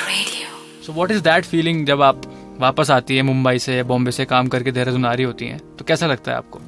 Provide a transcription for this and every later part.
So what is that feeling जब आप वापस आती है मुंबई से या बॉम्बे से काम करके देहरादून आ रही होती हैं, तो कैसा लगता है आपको?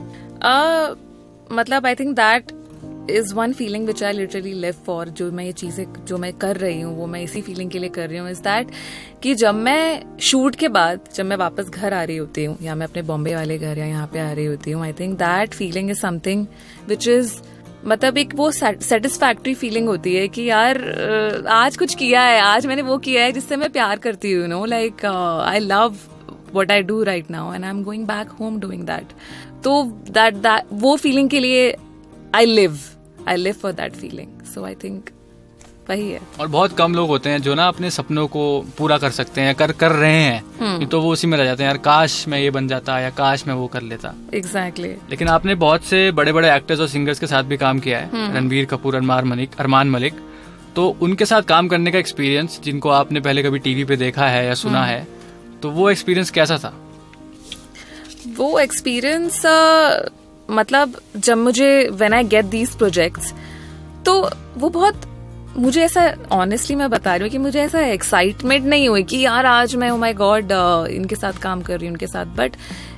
मतलब I think that is one feeling which I literally live for. जो मैं ये चीजें जो मैं कर रही हूँ वो मैं इसी फीलिंग के लिए कर रही हूँ. इज दैट कि जब मैं शूट के बाद जब मैं वापस घर आ रही होती हूँ या मैं अपने बॉम्बे वाले घर या यहाँ पे आ रही होती हूँ, I think that feeling is something which is मतलब एक वो सेटिस्फैक्ट्री फीलिंग होती है कि यार आज कुछ किया है, आज मैंने वो किया है जिससे मैं प्यार करती हूँ. Know like I love what I do right now and I'm going back home doing that. तो that वो feeling के लिए I live for that feeling. So I think वही है. और बहुत कम लोग होते हैं जो ना अपने सपनों को पूरा कर सकते हैं, कर रहे हैं, तो वो उसी में रह जाते हैं, यार काश मैं ये बन जाता या काश मैं वो कर लेता. Exactly. लेकिन आपने बहुत से बड़े बड़े एक्टर्स और सिंगर्स के साथ भी काम किया है, रणबीर कपूर, अरमान मलिक. तो उनके साथ काम करने का एक्सपीरियंस जिनको आपने पहले कभी टीवी पे देखा है या सुना है, तो वो एक्सपीरियंस कैसा था? वो एक्सपीरियंस मतलब जब मुझे when I get these projects, तो वो बहुत मुझे ऐसा ऑनेस्टली मैं बता रही हूँ कि मुझे ऐसा एक्साइटमेंट नहीं हुई कि यार आज मैं ओ माय गॉड इनके साथ काम कर रही हूँ उनके साथ. But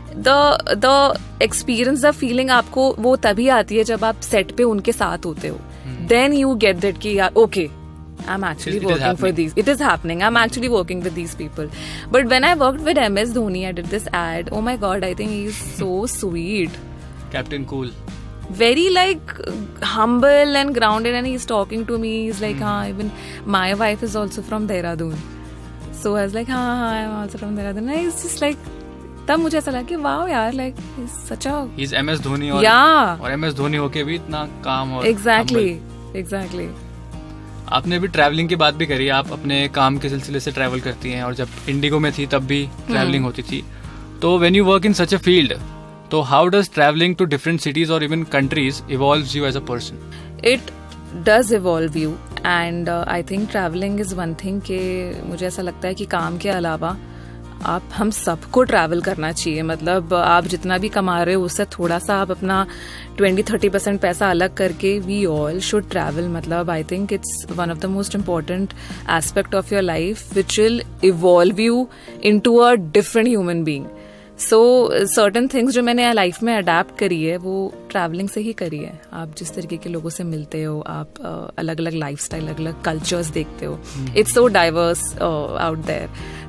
the experience, the feeling आपको वो तभी आती है जब आप सेट पे उनके साथ होते हो. देन यू गेट दैट कि यार okay, I'm actually working for these. It is happening. I'm actually working with these people. But when I worked with MS Dhoni, I did this ad. Oh my God, I think he's so sweet. Captain Cool. Very like humble and grounded, and he's talking to me. He's like, even my wife is also from Dehradun. So I was like, I'm also from Dehradun. And he's just like, तब मुझे ऐसा लगा कि वाह यार, like he's such a. He's MS Dhoni और MS Dhoni होके भी इतना काम और. Exactly. आपने भी ट्रैवलिंग की बात भी करी, आप अपने काम के सिलसिले से ट्रैवल करती हैं और जब इंडिगो में थी तब भी ट्रैवलिंग होती थी. तो when you work in such a field, तो how does travelling to different cities और even countries evolves you as a person? It does evolve you and I think travelling is one thing के मुझे ऐसा लगता है कि काम के अलावा हम सबको ट्रैवल करना चाहिए. मतलब आप जितना भी कमा रहे हो उससे थोड़ा सा आप अपना 20-30% पैसा अलग करके वी ऑल शुड ट्रैवल. मतलब I think it's one of the most important aspect of your life which will evolve you into a different human being. So certain things जो मैंने लाइफ में अडेप्ट करी है वो ट्रैवलिंग से ही करी है. आप जिस तरीके के लोगों से मिलते हो, आप अलग अलग लाइफ स्टाइल, अलग अलग कल्चर्स देखते हो. It's so diverse out there.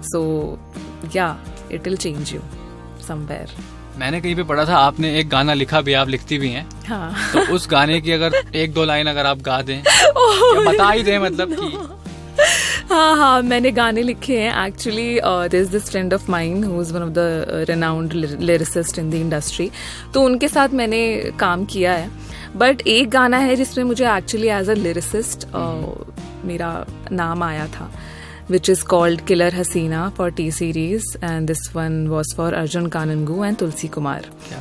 So yeah, it will change you somewhere. मैंने कहीं पे पढ़ा था आपने एक गाना लिखा भी, आप लिखती भी हैं. हाँ. तो उस गाने की अगर 1-2 लाइन अगर आप गा दें या बता ही दें, मतलब कि. हाँ, मैंने गाने लिखे हैं actually. There is this friend of mine who is one of the renowned lyricist in the industry. तो उनके साथ मैंने काम किया है. बट एक गाना है जिसमें मुझे एक्चुअली एज अ लिरिसिस्ट मेरा नाम आया था, which is called Killer Hasina for T-Series, and this one was for Arjun Kanangu and Tulsi Kumar.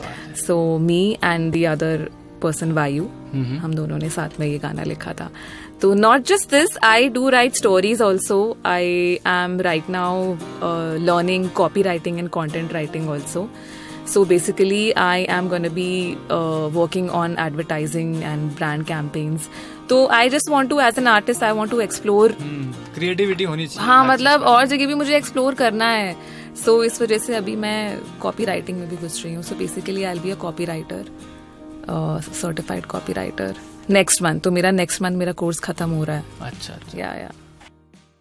So me and the other person Vayu, हम दोनों ने साथ में ये गाना लिखा था. तो not just this, I do write stories also. I am right now learning copywriting and content writing also. So basically, I am going to be working on advertising and brand campaigns. तो I just want to, as an artist, I want to explore. Creativity होनी चाहिए. हाँ, मतलब और जगह भी मुझे explore करना है. सो इस वजह से अभी मैं कॉपी राइटिंग में भी घुस रही हूँ. So basically I will be a copy writer, certified copy writer next month. तो मेरा नेक्स्ट मंथ मेरा कोर्स खत्म हो रहा है. अच्छा. या